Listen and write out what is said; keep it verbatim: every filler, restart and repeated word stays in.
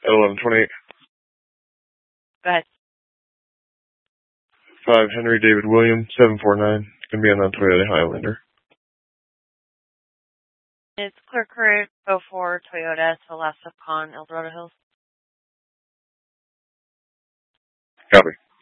eleven twenty-eight. Go ahead. five Henry David William, seven four nine. It's going to be on the Toyota Highlander. It's Clear Creek oh four Toyota, Celeste Con, El Dorado Hills. Copy.